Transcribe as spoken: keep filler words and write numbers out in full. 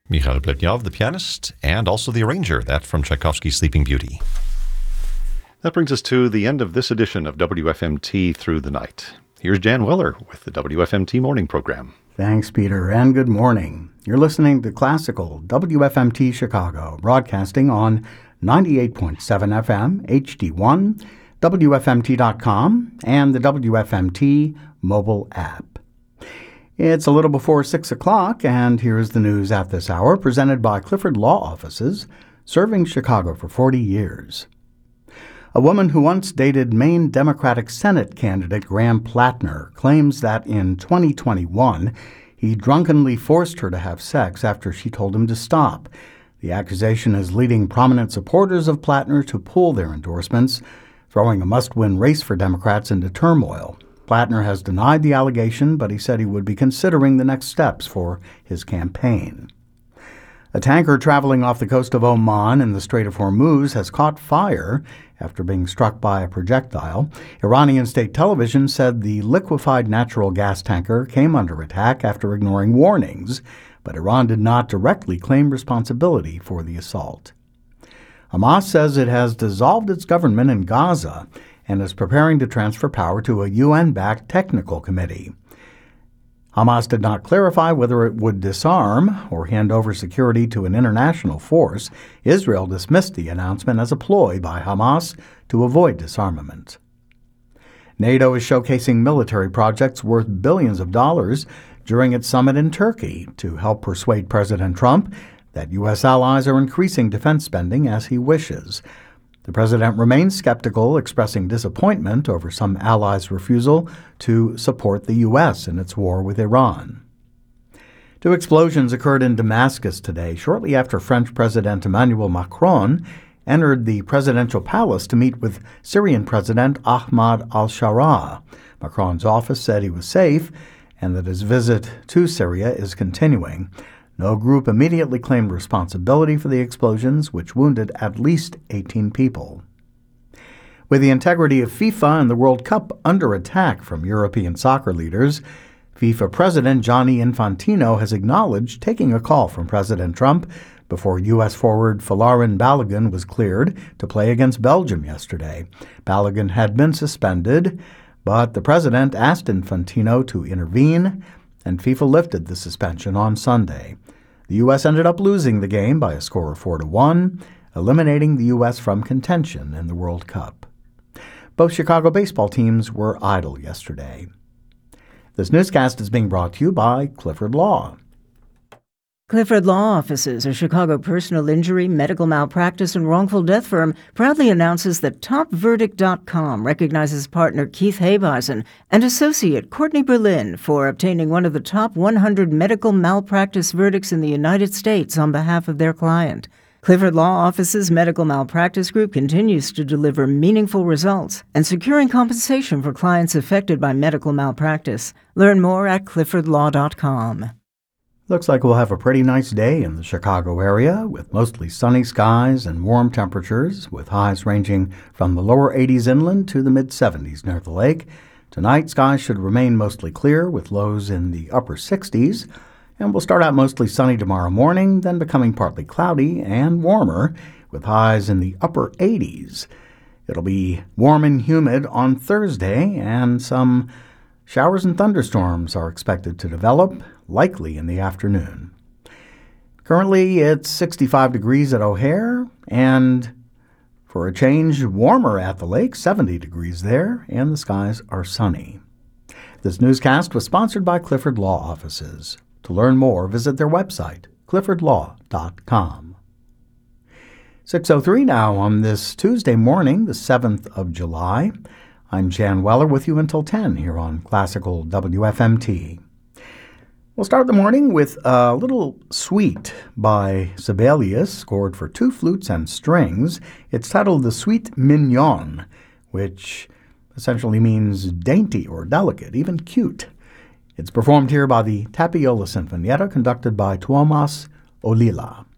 Mikhail Pletnyov, the pianist, and also the arranger, that from Tchaikovsky's Sleeping Beauty. That brings us to the end of this edition of W F M T Through the Night. Here's Jan Weller with the W F M T Morning Program. Thanks, Peter, and good morning. You're listening to Classical W F M T Chicago, broadcasting on ninety-eight point seven F M, H D one, W F M T dot com, and the W F M T mobile app. It's a little before six o'clock, and here's the news at this hour, presented by Clifford Law Offices, serving Chicago for forty years. A woman who once dated Maine Democratic Senate candidate Graham Plattner claims that in twenty twenty-one, he drunkenly forced her to have sex after she told him to stop. The accusation is leading prominent supporters of Plattner to pull their endorsements, throwing a must-win race for Democrats into turmoil. Plattner has denied the allegation, but he said he would be considering the next steps for his campaign. A tanker traveling off the coast of Oman in the Strait of Hormuz has caught fire after being struck by a projectile. Iranian state television said the liquefied natural gas tanker came under attack after ignoring warnings, but Iran did not directly claim responsibility for the assault. Hamas says it has dissolved its government in Gaza and is preparing to transfer power to a U N-backed technical committee. Hamas did not clarify whether it would disarm or hand over security to an international force. Israel dismissed the announcement as a ploy by Hamas to avoid disarmament. NATO is showcasing military projects worth billions of dollars during its summit in Turkey to help persuade President Trump that U S allies are increasing defense spending as he wishes. The president remains skeptical, expressing disappointment over some allies' refusal to support the U S in its war with Iran. Two explosions occurred in Damascus today, shortly after French President Emmanuel Macron entered the presidential palace to meet with Syrian President Ahmad al-Sharaa. Macron's office said he was safe and that his visit to Syria is continuing. No group immediately claimed responsibility for the explosions, which wounded at least eighteen people. With the integrity of FIFA and the World Cup under attack from European soccer leaders, FIFA President Gianni Infantino has acknowledged taking a call from President Trump before U S forward Folarin Balogun was cleared to play against Belgium yesterday. Balogun had been suspended, but the president asked Infantino to intervene, and FIFA lifted the suspension on Sunday. The U S ended up losing the game by a score of four to one, eliminating the U S from contention in the World Cup. Both Chicago baseball teams were idle yesterday. This newscast is being brought to you by Clifford Law. Clifford Law Offices, a Chicago personal injury, medical malpractice, and wrongful death firm, proudly announces that Top Verdict dot com recognizes partner Keith Habeisen and associate Courtney Berlin for obtaining one of the top one hundred medical malpractice verdicts in the United States on behalf of their client. Clifford Law Offices Medical Malpractice Group continues to deliver meaningful results and securing compensation for clients affected by medical malpractice. Learn more at Clifford Law dot com. Looks like we'll have a pretty nice day in the Chicago area with mostly sunny skies and warm temperatures, with highs ranging from the lower eighties inland to the mid-seventies near the lake. Tonight, skies should remain mostly clear with lows in the upper sixties, and we'll start out mostly sunny tomorrow morning, then becoming partly cloudy and warmer with highs in the upper eighties. It'll be warm and humid on Thursday, and some showers and thunderstorms are expected to develop, likely in the afternoon. Currently, it's sixty-five degrees at O'Hare, and for a change, warmer at the lake, seventy degrees there, and the skies are sunny. This newscast was sponsored by Clifford Law Offices. To learn more, visit their website, Clifford Law dot com. six oh three now on this Tuesday morning, the seventh of July. I'm Jan Weller with you until ten here on Classical W F M T. We'll start the morning with a little suite by Sibelius, scored for two flutes and strings. It's titled the Suite Mignonne, which essentially means dainty or delicate, even cute. It's performed here by the Tapiola Sinfonietta, conducted by Tuomas Olila.